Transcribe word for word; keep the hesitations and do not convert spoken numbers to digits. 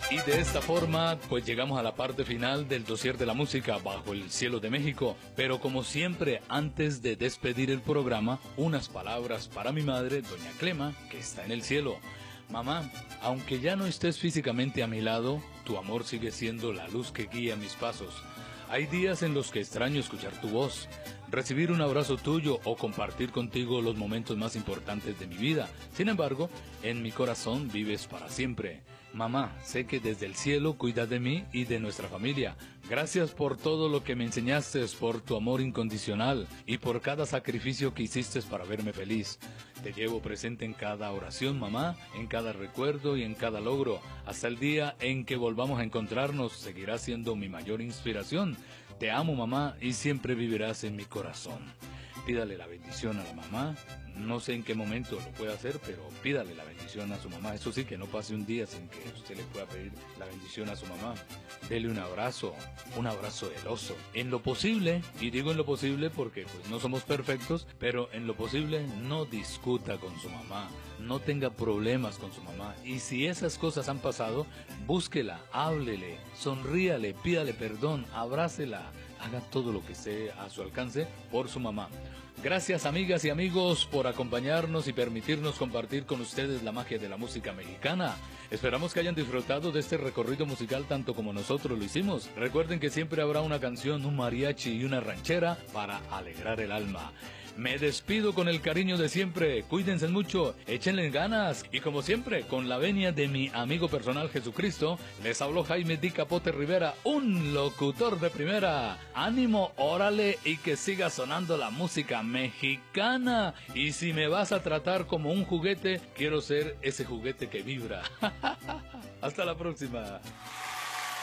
Y de esta forma, pues llegamos a la parte final del dossier de la música bajo el cielo de México. Pero como siempre, antes de despedir el programa, unas palabras para mi madre, doña Clema, que está en el cielo. Mamá, aunque ya no estés físicamente a mi lado, tu amor sigue siendo la luz que guía mis pasos. Hay días en los que extraño escuchar tu voz, recibir un abrazo tuyo o compartir contigo los momentos más importantes de mi vida. Sin embargo, en mi corazón vives para siempre. Mamá, sé que desde el cielo cuidas de mí y de nuestra familia. Gracias por todo lo que me enseñaste, por tu amor incondicional y por cada sacrificio que hiciste para verme feliz. Te llevo presente en cada oración, mamá, en cada recuerdo y en cada logro. Hasta el día en que volvamos a encontrarnos, seguirás siendo mi mayor inspiración. Te amo, mamá, y siempre vivirás en mi corazón. Pídale la bendición a la mamá. No sé en qué momento lo puede hacer, pero pídale la bendición a su mamá. Eso sí, que no pase un día sin que usted le pueda pedir la bendición a su mamá. Dele un abrazo, un abrazo del oso. En lo posible, y digo en lo posible porque pues no somos perfectos, pero en lo posible no discuta con su mamá, no tenga problemas con su mamá. Y si esas cosas han pasado, búsquela, háblele, sonríale, pídale perdón, abrácela, haga todo lo que esté a su alcance por su mamá. Gracias, amigas y amigos, por acompañarnos y permitirnos compartir con ustedes la magia de la música mexicana. Esperamos que hayan disfrutado de este recorrido musical tanto como nosotros lo hicimos. Recuerden que siempre habrá una canción, un mariachi y una ranchera para alegrar el alma. Me despido con el cariño de siempre. Cuídense mucho, échenle ganas. Y como siempre, con la venia de mi amigo personal Jesucristo, les habló Jaime Di Capote Rivera, un locutor de primera. Ánimo, órale, y que siga sonando la música mexicana. Y si me vas a tratar como un juguete, quiero ser ese juguete que vibra. Hasta la próxima.